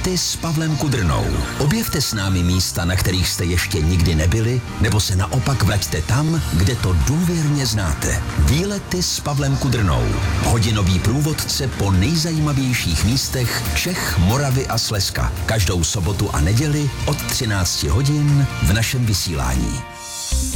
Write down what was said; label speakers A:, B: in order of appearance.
A: Výlety s Pavlem Kudrnou. Objevte s námi místa, na kterých jste ještě nikdy nebyli, nebo se naopak vraťte tam, kde to důvěrně znáte. Výlety s Pavlem Kudrnou. Hodinový průvodce po nejzajímavějších místech Čech, Moravy a Slezska. Každou sobotu a neděli od 13 hodin v našem vysílání.